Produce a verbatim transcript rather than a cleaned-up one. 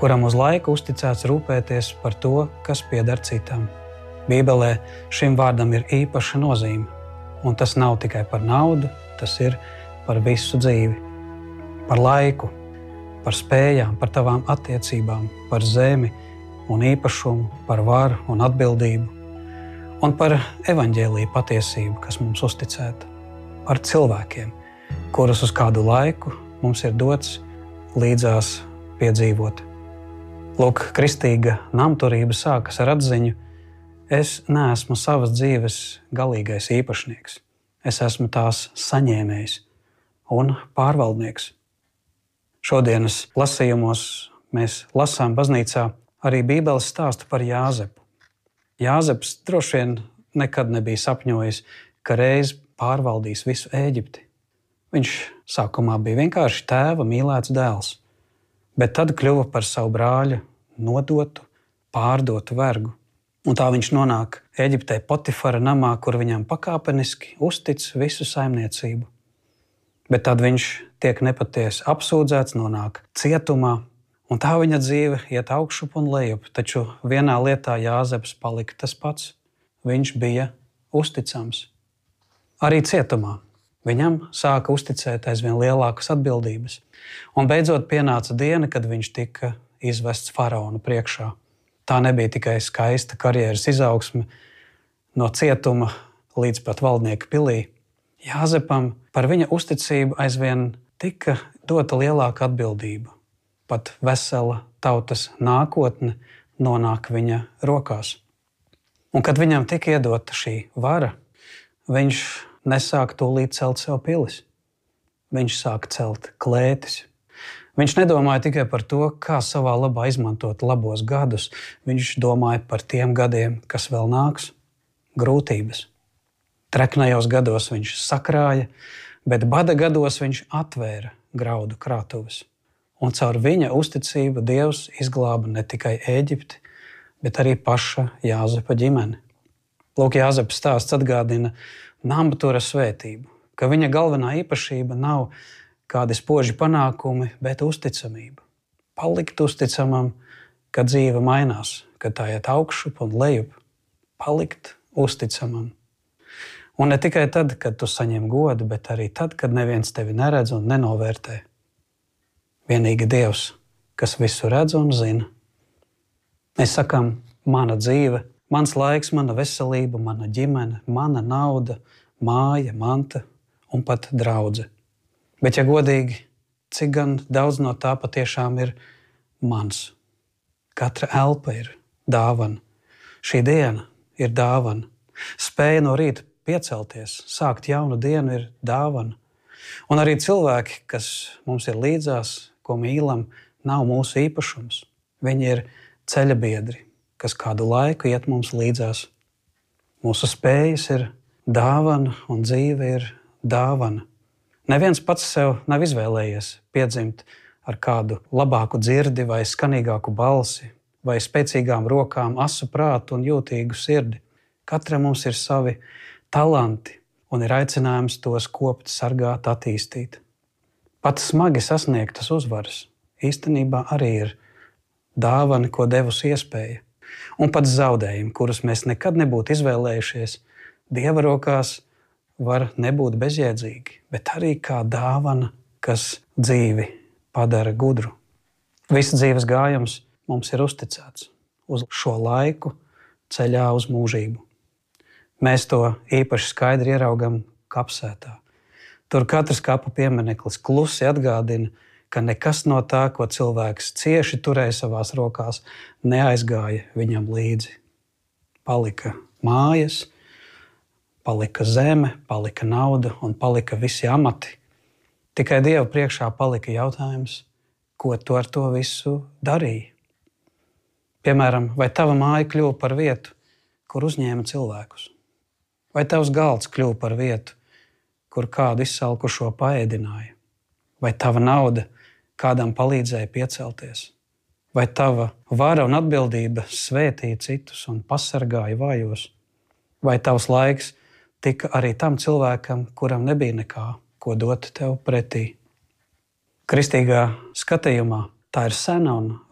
kuram uz laiku uzticēts rūpēties par to, kas pieder citam. Bībelē šim vārdam ir īpaša nozīme, un tas nav tikai par naudu, tas ir par visu dzīvi, par laiku, par spējām, par tavām attiecībām, par zemi un īpašumu, par varu un atbildību, un par evaņģēlija patiesību, kas mums uzticēta, par cilvēkiem, kurus uz kādu laiku mums ir dots līdzās piedzīvot. Lūk, kristīga namturība sākas ar atziņu: es neesmu savas dzīves galīgais īpašnieks, es esmu tās saņēmējs un pārvaldnieks. Šodienas lasījumos mēs lasām baznīcā arī Bībeles stāstu par Jāzepu. Jāzeps droši vien nekad nebija sapņojis, ka reiz pārvaldīs visu Ēģipti. Viņš sākumā bija vienkārši tēva mīlēts dēls, bet tad kļuva par savu brāļa nodotu, pārdotu vergu. Un tā viņš nonāk Ēģiptē Potifara namā, kur viņam pakāpeniski uztic visu saimniecību. Bet tad viņš tiek nepatiesi apsūdzēts, nonāk cietumā, un tā viņa dzīve iet augšup un lejup. Taču vienā lietā Jāzeps palika tas pats. Viņš bija uzticams. Arī cietumā viņam sāka uzticēt aizvien lielākas atbildības. Un beidzot pienāca diena, kad viņš tika izvests faraona priekšā. Tā nebija tikai skaista karjeras izaugsme no cietuma līdz pat valdnieka pilī. Jāzepam par viņa uzticību aizvien tika dota lielāka atbildība. Pat vesela tautas nākotne nonāk viņa rokās. Un kad viņam tika iedota šī vara, viņš nesāka tūlīt celt sev pilis. Viņš sāka celt klētis. Viņš nedomāja tikai par to, kā savā labā izmantot labos gadus. Viņš domāja par tiem gadiem, kas vēl nāks, grūtības. Treknajos gados viņš sakrāja, bet bada gados viņš atvēra graudu krātuves. Un caur viņa uzticību Dievs izglāba ne tikai Ēģipti, bet arī paša Jāzepa ģimeni. Lūk, Jāzepa stāsts atgādina namtura svētību, ka viņa galvenā īpašība nav kādi spoži panākumi, bet uzticamība. Palikt uzticamam, kad dzīve mainās, kad tā iet augšup un lejup. Palikt uzticamam. Un ne tikai tad, kad tu saņem godu, bet arī tad, kad neviens tevi neredz un nenovērtē. Vienīgi Dievs, kas visu redz un zina. Mēs sakām, mana dzīve, mans laiks, mana veselība, mana ģimene, mana nauda, māja, manta un pat draudze. Bet, ja godīgi, cik gan daudz no tā patiešām ir mans. Katra elpa ir dāvana. Šī diena ir dāvana. Spēja no rīta piecelties, sākt jaunu dienu ir dāvana. Un arī cilvēki, kas mums ir līdzās, ko mīlam, nav mūsu īpašums. Viņi ir ceļa biedri, kas kādu laiku iet mums līdzās. Mūsu spējas ir dāvana un dzīve ir dāvana. Neviens pats sev nav izvēlējies piedzimt ar kādu labāku dzirdi vai skanīgāku balsi, vai spēcīgām rokām, asu prātu un jūtīgu sirdi. Katram mums ir savi talanti un ir aicinājums tos kopt, sargāt, attīstīt. Pat smagi sasniegtas uzvaras īstenībā arī ir dāvana, ko devusi iespēja. Un pat zaudējumi, kurus mēs nekad nebūtu izvēlējušies, Dieva rokās var nebūt bezjēdzīgi, bet arī kā dāvana, kas dzīvi padara gudru. Viss dzīves gājums mums ir uzticēts uz šo laiku ceļā uz mūžību. Mēs to īpaši skaidri ieraugam kapsētā. Tur katrs kapu piemineklis klusi atgādina, ka nekas no tā, ko cilvēks cieši turēja savās rokās, neaizgāja viņam līdzi. Palika mājas, palika zeme, palika nauda un palika visi amati. Tikai Dieva priekšā palika jautājums, ko tu ar to visu darīji. Piemēram, vai tava māja kļuva par vietu, kur uzņēma cilvēkus? Vai tavs galds kļuva par vietu, kur kādu izsalkušo paēdināja? Vai tava nauda kādam palīdzēja piecelties? Vai tava vara un atbildība svētīja citus un pasargāja vājos? Vai tavs laiks tika arī tam cilvēkam, kuram nebija nekā, ko dot tev pretī? Kristīgā skatījumā tā ir sena un